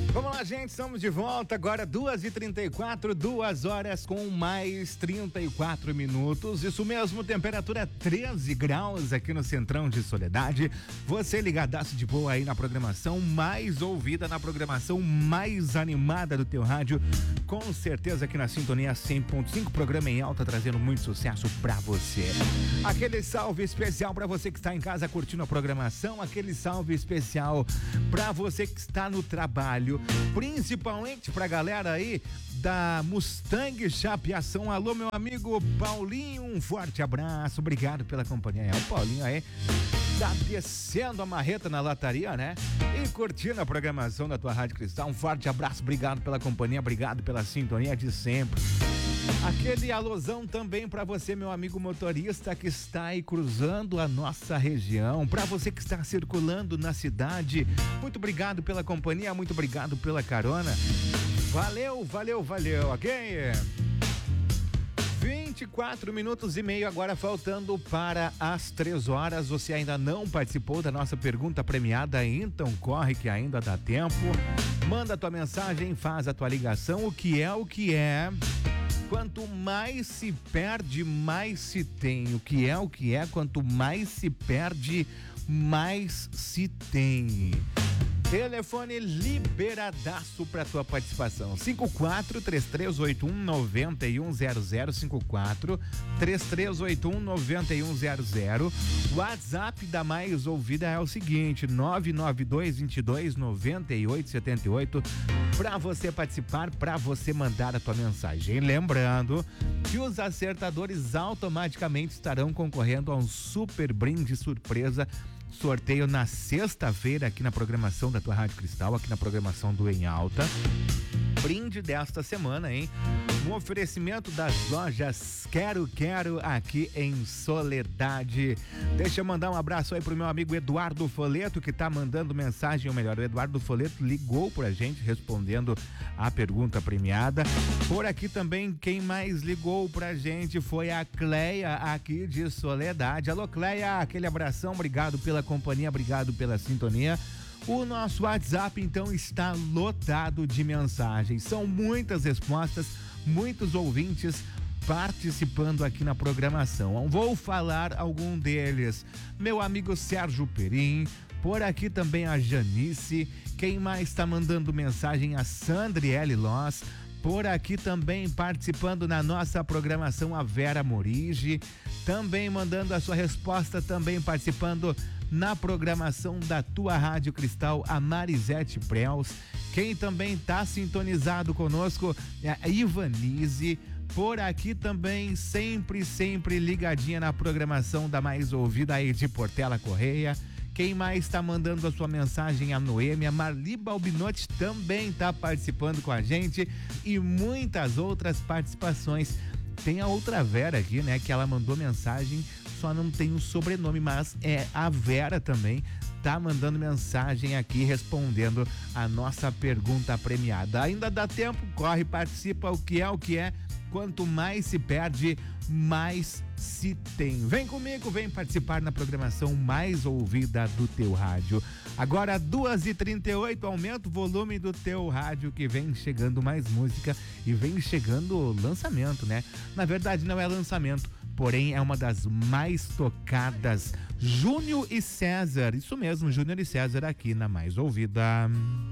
Vamos lá, gente, estamos de volta agora, 2h34, 2 horas com mais 34 minutos. Isso mesmo, temperatura 13 graus aqui no Centrão de Soledade. Você ligadaço de boa aí na programação mais ouvida, na programação mais animada do teu rádio. Com certeza aqui na Sintonia 100.5, programa em alta, trazendo muito sucesso pra você. Aquele salve especial pra você que está em casa curtindo a programação, aquele salve especial pra você que está no trabalho, principalmente pra galera aí da Mustang Chapeação. Alô, meu amigo Paulinho, um forte abraço, obrigado pela companhia. O Paulinho aí tá descendo a marreta na lataria, né? E curtindo a programação da tua Rádio Cristal. Um forte abraço, obrigado pela companhia, obrigado pela sintonia de sempre. Aquele alôzão também para você, meu amigo motorista que está aí cruzando a nossa região, para você que está circulando na cidade, muito obrigado pela companhia, muito obrigado pela carona. Valeu, valeu, valeu, ok? 24 minutos e meio agora faltando para as 3 horas. Você ainda não participou da nossa pergunta premiada, então corre que ainda dá tempo. Manda tua mensagem, faz a tua ligação. O que é? Quanto mais se perde, mais se tem. O que é? Quanto mais se perde, mais se tem. Telefone liberadaço para tua participação. 54-3381-9100. 54-3381-9100. WhatsApp da mais ouvida é o seguinte: 992229878. Para você participar, para você mandar a tua mensagem. Lembrando que os acertadores automaticamente estarão concorrendo a um super brinde surpresa. Sorteio na sexta-feira aqui na programação da tua Rádio Cristal, aqui na programação do Em Alta. Brinde desta semana, hein? Um oferecimento das lojas Quero aqui em Soledade. Deixa eu mandar um abraço aí pro meu amigo Eduardo Foleto, que tá mandando mensagem, ou melhor, o Eduardo Foleto ligou pra gente respondendo a pergunta premiada. Por aqui também, quem mais ligou pra gente foi a Cleia, aqui de Soledade. Alô, Cleia, aquele abração, obrigado pela companhia, obrigado pela sintonia. O nosso WhatsApp, então, está lotado de mensagens. São muitas respostas, muitos ouvintes participando aqui na programação. Vou falar algum deles. Meu amigo Sérgio Perim, por aqui também a Janice. Quem mais está mandando mensagem? A Sandriele Loss. Por aqui também participando na nossa programação a Vera Morige, também mandando a sua resposta, também participando na programação da tua Rádio Cristal, a Marisete Prels. Quem também está sintonizado conosco é a Ivanise. Por aqui também, sempre ligadinha na programação da mais ouvida aí de Portela Correia. Quem mais está mandando a sua mensagem? A Noêmia. A Marli Balbinotti também está participando com a gente e muitas outras participações. Tem a outra Vera aqui, né? Que ela mandou mensagem, só não tem o sobrenome, mas é a Vera também. Tá mandando mensagem aqui respondendo a nossa pergunta premiada. Ainda dá tempo, corre, participa. O que é? Quanto mais se perde, mais se tem. Vem comigo, vem participar na programação mais ouvida do teu rádio. Agora 2h38, aumenta o volume do teu rádio que vem chegando mais música e vem chegando lançamento, né? Na verdade não é lançamento, porém é uma das mais tocadas. Júnior e César, isso mesmo, Júnior e César aqui na mais ouvida.